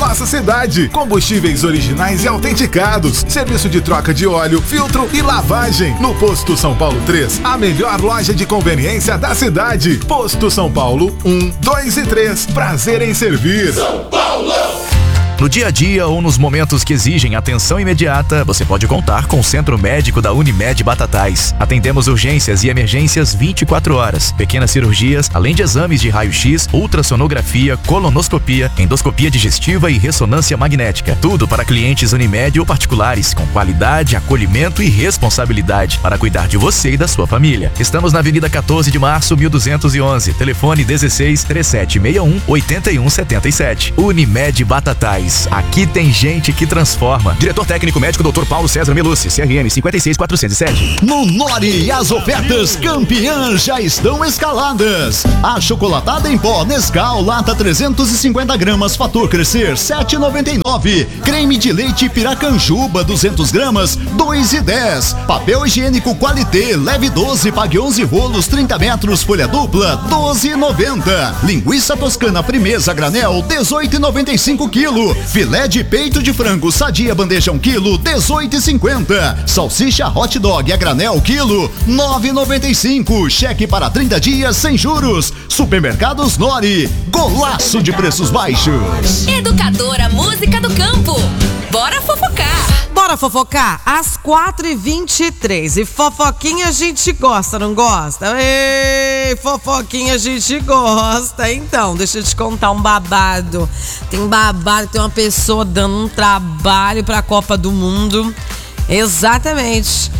nossa cidade. Combustíveis originais e autenticados. Serviço de troca de óleo, filtro e lavagem. No Posto São Paulo 3, a melhor loja de conveniência da cidade. Posto São Paulo 1, 2 e 3. Prazer em servir. São Paulo! No dia a dia ou nos momentos que exigem atenção imediata, você pode contar com o Centro Médico da Unimed Batatais. Atendemos urgências e emergências 24 horas, pequenas cirurgias, além de exames de raio-x, ultrassonografia, colonoscopia, endoscopia digestiva e ressonância magnética. Tudo para clientes Unimed ou particulares, com qualidade, acolhimento e responsabilidade para cuidar de você e da sua família. Estamos na Avenida 14 de Março, 1211. Telefone 16 3761 8177. Unimed Batatais. Aqui tem gente que transforma. Diretor técnico médico Dr. Paulo César Melucci, CRM 56407. No Nori, as ofertas campeãs já estão escaladas. A chocolatada em pó Nescau, lata 350 gramas, fator crescer, 7,99. Creme de leite Piracanjuba, 200 gramas, 2,10. Papel higiênico Qualité, leve 12, pague 11 rolos, 30 metros, folha dupla, 12,90. Linguiça toscana Primeza granel, 18,95 quilo. Filé de peito de frango Sadia bandeja 1 quilo, 18,50. Salsicha hot dog a granel quilo, 9,95. Cheque para 30 dias sem juros. Supermercados Nori, golaço de preços baixos. Educadora Música do Campo. Bora fofocar. Bora fofocar às 4h23. E fofoquinha a gente gosta, não gosta? Ei, fofoquinha a gente gosta. Então, deixa eu te contar um babado. Tem uma pessoa dando um trabalho pra Copa do Mundo. Exatamente.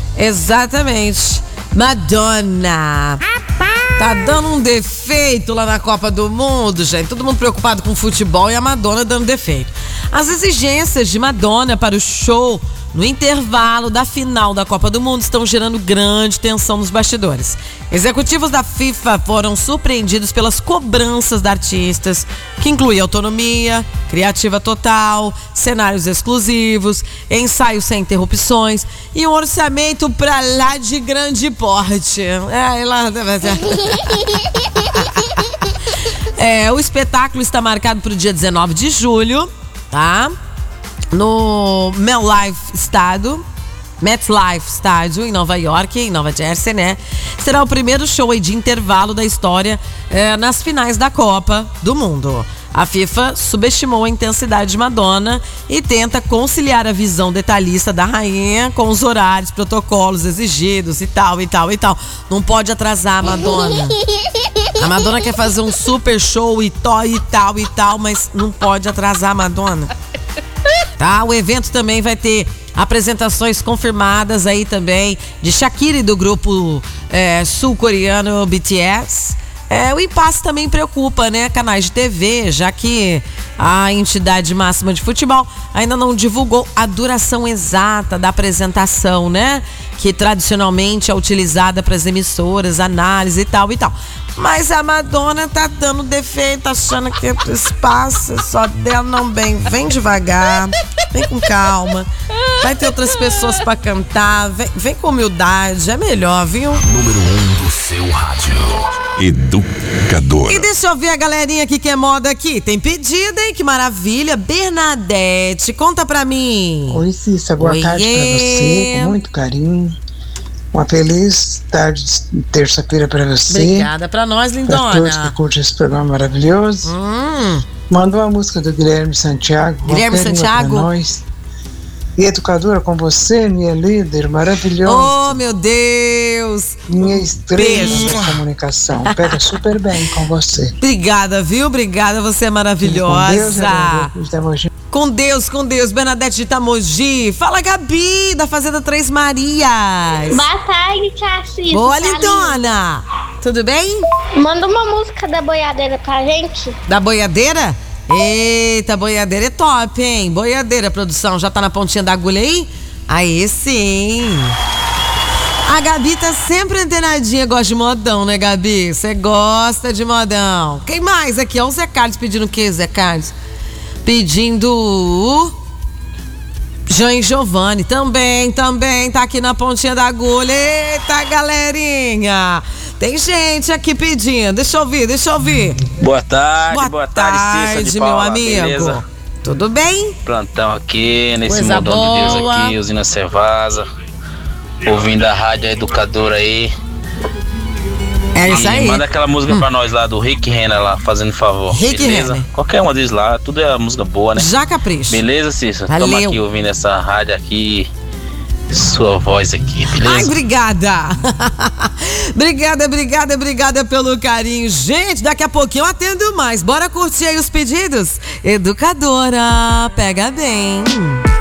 Madonna. Tá dando um defeito lá na Copa do Mundo, gente. Todo mundo preocupado com futebol e a Madonna dando defeito. As exigências de Madonna para o show no intervalo da final da Copa do Mundo estão gerando grande tensão nos bastidores. Executivos da FIFA foram surpreendidos pelas cobranças da artistas, que inclui autonomia, criativa total, cenários exclusivos, ensaios sem interrupções e um orçamento pra lá de grande porte. O espetáculo está marcado para o dia 19 de julho, tá? No MetLife Stadium, em Nova York, em Nova Jersey, né? Será o primeiro show aí de intervalo da história nas finais da Copa do Mundo. A FIFA subestimou a intensidade de Madonna e tenta conciliar a visão detalhista da rainha com os horários, protocolos exigidos e tal. Não pode atrasar a Madonna. A Madonna quer fazer um super show e tal, mas não pode atrasar a Madonna. Tá, o evento também vai ter apresentações confirmadas aí também de Shakira e do grupo sul-coreano BTS. O impasse também preocupa, né? Canais de TV, já que a entidade máxima de futebol ainda não divulgou a duração exata da apresentação, né? Que tradicionalmente é utilizada para as emissoras, análise e tal. Mas a Madonna tá dando defeito, achando que o espaço só dela não bem. Vem devagar, vem com calma. Vai ter outras pessoas pra cantar. Vem com humildade, é melhor, viu? Número 1 do seu rádio. Educadora. E deixa eu ver a galerinha aqui que é moda aqui. Tem pedido, hein? Que maravilha. Bernadette, conta pra mim. Oi, Cissa, boa tarde pra você, com muito carinho. Uma feliz tarde de terça-feira pra você. Obrigada pra nós, lindona. Pra todos que curtem esse programa maravilhoso. Mandou uma música do Guilherme Santiago. Guilherme Santiago? Pra nós. E educadora com você, minha líder maravilhosa. Oh, meu Deus. Minha estrela da comunicação. Pega super bem com você. Obrigada, viu? Obrigada, você é maravilhosa. Com Deus, Bernadette de Itamogi. Fala, Gabi, da Fazenda Três Marias. Boa tarde, tia Cissa. Boa, lindona. Tudo bem? Manda uma música da boiadeira pra gente. Da boiadeira? Eita, boiadeira é top, hein? Boiadeira, produção, já tá na pontinha da agulha aí? Aí sim. A Gabi tá sempre antenadinha, gosta de modão, né, Gabi? Você gosta de modão. Quem mais aqui? Ó, o Zé Carlos pedindo o quê, Zé Carlos? Pedindo Jean Giovanni, também, tá aqui na pontinha da agulha. Eita, galerinha! Tem gente aqui pedindo, deixa eu ouvir. Boa tarde, Cissa de Paula, meu amigo. beleza? Tudo bem? Plantão aqui, nesse Coisa mundão de Deus boa. aqui, usina Cevasa. Ouvindo a rádio educadora aí. É isso aí. Manda aquela música pra nós lá do Rick Renner lá, fazendo favor. Rick beleza? Renner. Qualquer uma deles lá, tudo é música boa, né? Já capricho. Beleza, Cícero? Valeu. Tamo aqui ouvindo essa rádio aqui, sua voz aqui, beleza? Ai, obrigada. Obrigada pelo carinho. Gente, daqui a pouquinho eu atendo mais. Bora curtir aí os pedidos? Educadora, pega bem.